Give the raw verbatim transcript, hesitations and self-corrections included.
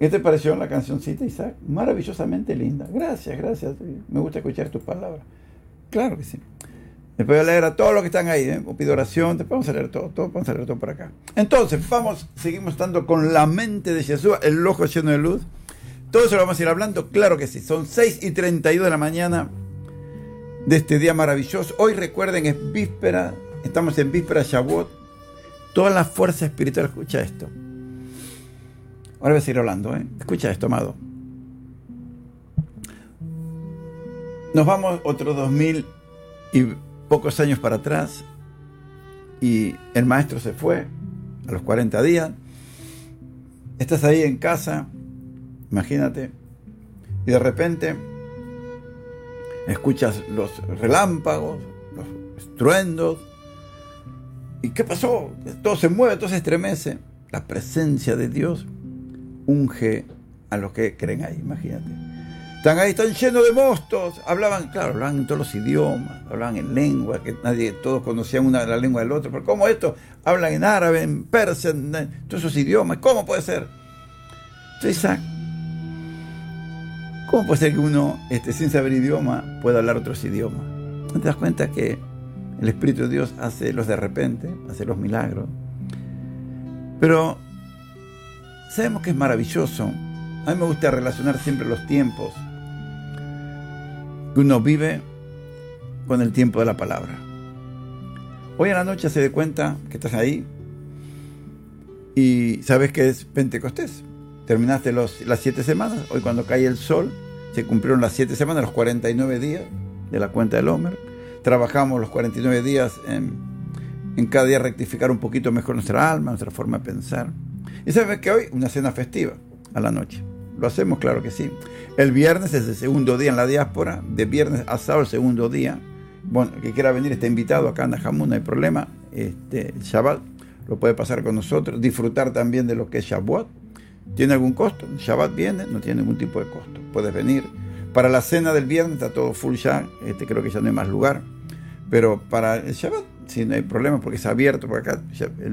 ¿Qué te pareció la cancioncita, Isaac? Maravillosamente linda. Gracias, gracias. Me gusta escuchar tus palabras. Claro que sí. Después voy a leer a todos los que están ahí, ¿eh? Pido oración, te vamos a leer todo, todo, vamos a leer todo por acá. Entonces, vamos, seguimos estando con la mente de Jesús, el ojo lleno de luz. Todo eso lo vamos a ir hablando, claro que sí. Son seis y treinta y dos de la mañana de este día maravilloso. Hoy recuerden, es víspera, estamos en víspera Shavuot. Toda la fuerza espiritual, escucha esto. Ahora voy a seguir hablando, ¿eh? Escucha esto, amado. Nos vamos otros dos mil y pocos años para atrás y el maestro se fue a los cuarenta días. Estás ahí en casa, imagínate, y de repente escuchas los relámpagos, los estruendos. ¿Y qué pasó? Todo se mueve, todo se estremece. La presencia de Dios unge a los que creen ahí, imagínate. Están ahí, están llenos de monstruos. Hablaban, claro, hablaban en todos los idiomas, hablaban en lengua, que nadie, todos conocían una la lengua del otro. Pero ¿cómo esto? Hablan en árabe, en persa, en todos esos idiomas. ¿Cómo puede ser? Entonces, Isaac, ¿cómo puede ser que uno, este, sin saber idioma, pueda hablar otros idiomas? ¿No te das cuenta que el Espíritu de Dios hace los de repente, hace los milagros? Pero sabemos que es maravilloso. A mí me gusta relacionar siempre los tiempos que uno vive con el tiempo de la palabra. Hoy en la noche se dé cuenta que estás ahí y sabes que es Pentecostés. Terminaste los, las siete semanas. Hoy cuando cae el sol se cumplieron las siete semanas, los cuarenta y nueve días de la cuenta del Homer. Trabajamos los cuarenta y nueve días en, en cada día rectificar un poquito mejor nuestra alma, nuestra forma de pensar. Y sabes que hoy una cena festiva a la noche. Lo hacemos, claro que sí. El viernes es el segundo día en la diáspora. De viernes a sábado el segundo día. Bueno, el que quiera venir está invitado acá en Najamú, no hay problema. Este, el Shabbat lo puede pasar con nosotros. Disfrutar también de lo que es Shavuot. ¿Tiene algún costo? El Shabbat viene, no tiene ningún tipo de costo. Puedes venir. Para la cena del viernes está todo full ya. Este, creo que ya no hay más lugar. Pero para el Shabbat sí no hay problema porque es abierto por acá.